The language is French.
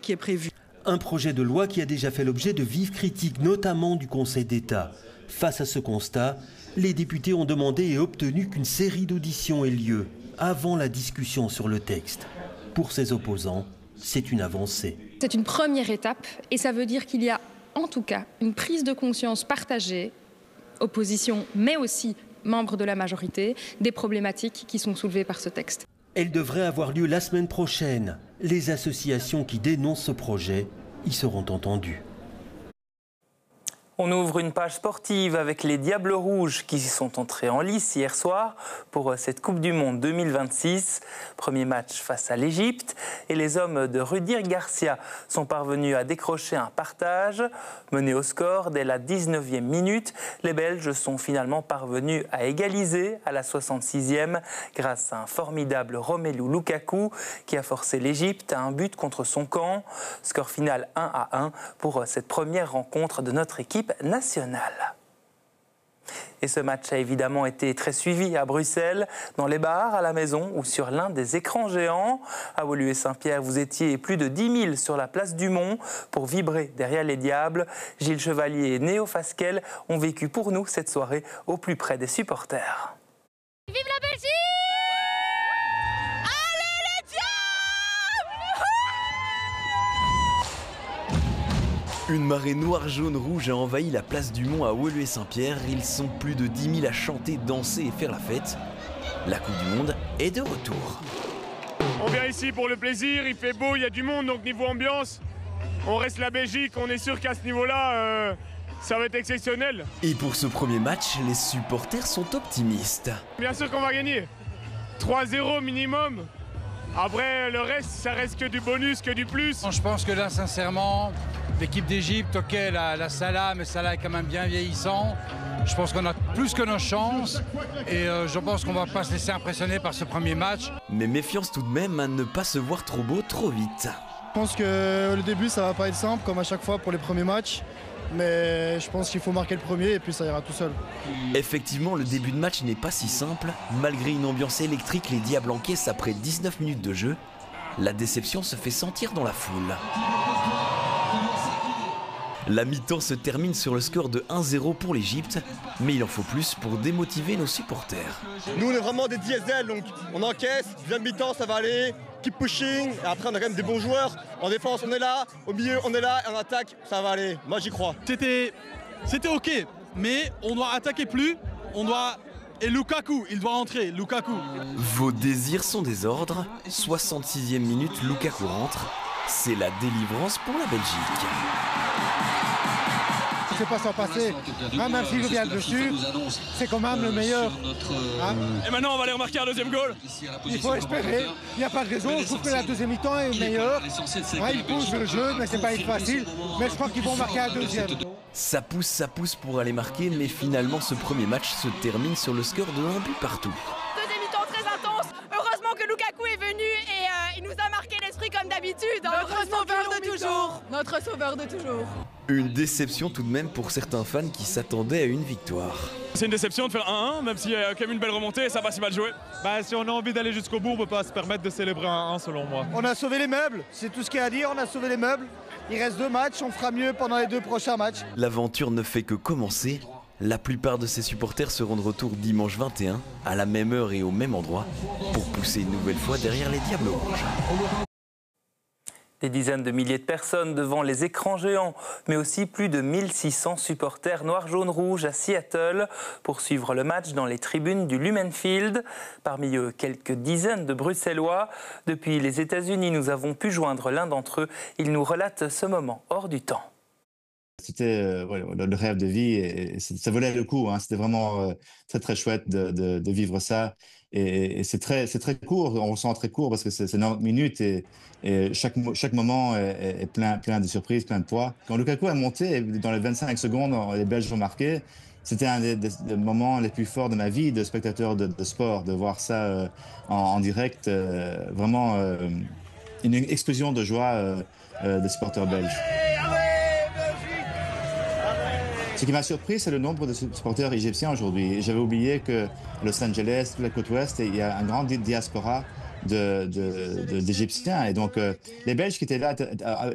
qui est prévu. Un projet de loi qui a déjà fait l'objet de vives critiques, notamment du Conseil d'État. Face à ce constat, les députés ont demandé et obtenu qu'une série d'auditions ait lieu avant la discussion sur le texte. Pour ses opposants, c'est une avancée. C'est une première étape et ça veut dire qu'il y a en tout cas une prise de conscience partagée, opposition mais aussi membres de la majorité, des problématiques qui sont soulevées par ce texte. Elle devrait avoir lieu la semaine prochaine. Les associations qui dénoncent ce projet y seront entendues. On ouvre une page sportive avec les Diables Rouges qui sont entrés en lice hier soir pour cette Coupe du Monde 2026. Premier match face à l'Égypte et les hommes de Rudir Garcia sont parvenus à décrocher un partage. Menés au score dès la 19e minute, les Belges sont finalement parvenus à égaliser à la 66e grâce à un formidable Romelu Lukaku qui a forcé l'Égypte à un but contre son camp. Score final 1-1 pour cette première rencontre de notre équipe nationale. Et ce match a évidemment été très suivi à Bruxelles, dans les bars, à la maison ou sur l'un des écrans géants. À Woluwe-Saint-Pierre, vous étiez plus de 10 000 sur la place du Mont pour vibrer derrière les Diables. Gilles Chevalier et Néo Fasquelle ont vécu pour nous cette soirée au plus près des supporters. Vive la Belgique! Une marée noire, jaune, rouge a envahi la place du Mont à Woluwe-Saint-Pierre. Ils sont plus de 10 000 à chanter, danser et faire la fête. La Coupe du Monde est de retour. On vient ici pour le plaisir, il fait beau, il y a du monde, donc niveau ambiance, on reste la Belgique, on est sûr qu'à ce niveau-là, ça va être exceptionnel. Et pour ce premier match, les supporters sont optimistes. Bien sûr qu'on va gagner, 3-0 minimum. Après, le reste, ça reste que du bonus, que du plus. Je pense que là, sincèrement, l'équipe d'Égypte, ok, la Salah, mais Salah est quand même bien vieillissant. Je pense qu'on a plus que nos chances et je pense qu'on ne va pas se laisser impressionner par ce premier match. Mais méfiance tout de même à ne pas se voir trop beau trop vite. Je pense que le début, ça va pas être simple comme à chaque fois pour les premiers matchs. Mais je pense qu'il faut marquer le premier et puis ça ira tout seul. Effectivement, le début de match n'est pas si simple. Malgré une ambiance électrique, les Diables encaissent après 19 minutes de jeu. La déception se fait sentir dans la foule. La mi-temps se termine sur le score de 1-0 pour l'Égypte, mais il en faut plus pour démotiver nos supporters. Nous on est vraiment des diesels, donc on encaisse, deuxième mi-temps ça va aller, keep pushing, et après on a quand même des bons joueurs, en défense on est là, au milieu on est là, et en attaque ça va aller, moi j'y crois. C'était ok, mais on doit attaquer plus, Et Lukaku, il doit rentrer, Lukaku. Vos désirs sont des ordres, 66e minute, Lukaku rentre, c'est la délivrance pour la Belgique. Je ne sais pas s'en passer, même s'il vient dessus, c'est quand même le meilleur. Hein, et maintenant on va aller remarquer un deuxième goal. Il faut espérer, il n'y a pas de raison, je trouve que la deuxième mi-temps est meilleure. Il pousse le jeu, mais c'est pas facile, mais je crois qu'ils vont marquer un deuxième. Ça pousse pour aller marquer, mais finalement ce premier match se termine sur le score de 1 but partout. Deuxième mi-temps très intense, heureusement que Lukaku est venu et il nous a marqué l'esprit comme d'habitude. Notre sauveur de toujours. Notre sauveur de toujours. Une déception tout de même pour certains fans qui s'attendaient à une victoire. C'est une déception de faire 1-1, même s'il y a quand même une belle remontée et ça va si mal joué. Si on a envie d'aller jusqu'au bout, on ne peut pas se permettre de célébrer un 1 selon moi. On a sauvé les meubles, c'est tout ce qu'il y a à dire, on a sauvé les meubles. Il reste 2 matchs, on fera mieux pendant les 2 prochains matchs. L'aventure ne fait que commencer. La plupart de ses supporters seront de retour dimanche 21, à la même heure et au même endroit, pour pousser une nouvelle fois derrière les Diables Rouges. Des dizaines de milliers de personnes devant les écrans géants, mais aussi plus de 1600 supporters noirs, jaunes, rouges à Seattle pour suivre le match dans les tribunes du Lumen Field. Parmi eux, quelques dizaines de Bruxellois. Depuis les États-Unis, nous avons pu joindre l'un d'entre eux. Il nous relate ce moment hors du temps. C'était le rêve de vie et ça valait le coup. Hein. C'était vraiment très chouette de vivre ça. Et c'est très court, on ressent très court parce que c'est 90 minutes et chaque moment est plein de surprises, plein de poids. Quand Lukaku a monté, dans les 25 secondes, les Belges ont marqué. C'était un des moments les plus forts de ma vie de spectateur de sport, de voir ça en direct. Vraiment une explosion de joie des supporters belges. Ce qui m'a surpris, c'est le nombre de supporters égyptiens aujourd'hui. J'avais oublié que Los Angeles, la côte ouest, il y a une grande diaspora d'Égyptiens. Et donc, les Belges qui étaient là